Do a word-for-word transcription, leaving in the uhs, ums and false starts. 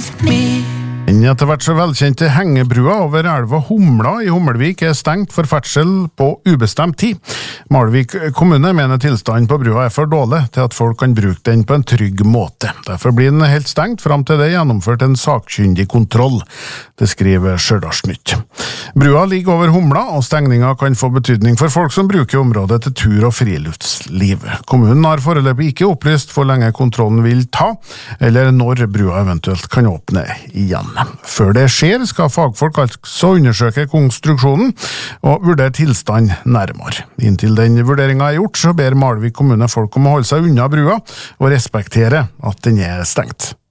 Den etter hvert så velkjente hengebrua over elva Humla i Hummelvik er stengt for ferdsel på ubestemt tid. Malvik kommune mener tilstanden på brua er for dårlig til at folk kan bruke den på en trygg måte. Derfor blir den helt stengt fram til det er gjennomført en sakkyndig kontroll. Det skriver Stjørdalsnytt. Brua ligger over Humla, og stengninga kan få betydning for folk som bruker området til tur og friluftsliv. Kommunen har foreløpig ikke opplyst hvor lenge kontrollen vil ta, eller når brua eventuelt kan åpne igjen. Før det skjer skal fagfolk altså undersøke konstruksjonen og vurdere tilstand nærmere. Inntil den vurderingen er gjort, så ber Malvik kommune folk om å holde seg unna brua og respektere at den er stengt.